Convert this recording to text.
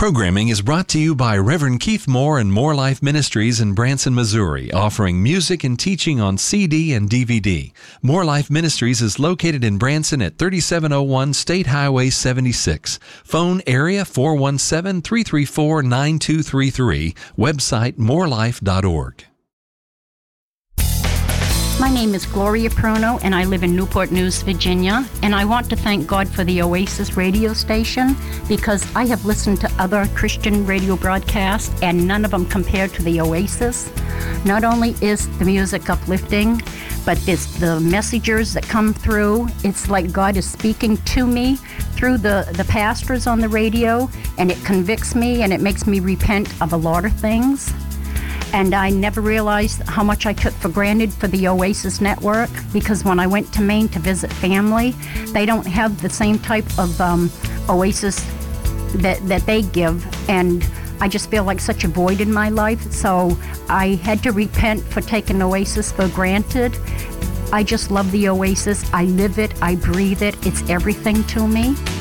Programming is brought to you by Reverend Keith Moore and More Life Ministries in Branson, Missouri, offering music and teaching on CD and DVD. More Life Ministries is located in Branson at 3701 State Highway 76. Phone area 417-334-9233. Website morelife.org. My name is Gloria Pruno, and I live in Newport News, Virginia. And I want to thank God for the Oasis radio station, because I have listened to other Christian radio broadcasts, and none of them compare to the Oasis. Not only is the music uplifting, but it's the messengers that come through. It's like God is speaking to me through the pastors on the radio, and it convicts me, and it makes me repent of a lot of things. And I never realized how much I took for granted for the Oasis network, because when I went to Maine to visit family, they don't have the same type of Oasis that they give. And I just feel like such a void in my life. So I had to repent for taking Oasis for granted. I just love the Oasis. I live it. I breathe it. It's everything to me.